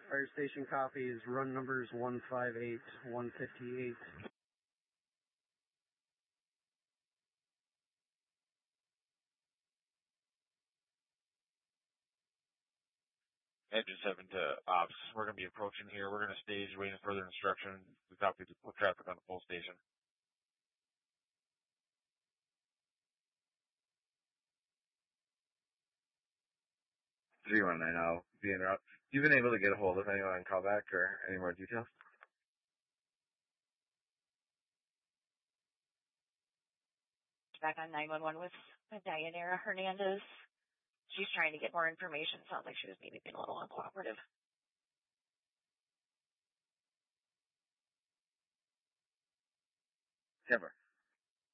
Fire station copies, run numbers 158, 158. Engine 7 to Ops. We're going to be approaching here. We're going to stage, waiting further instruction. We copy to put traffic on the full station. 3190, being route. You been able to get a hold of anyone on callback or any more details? Back on 911 with Dianera Hernandez. She's trying to get more information. Sounds like she was maybe being a little uncooperative. Timber.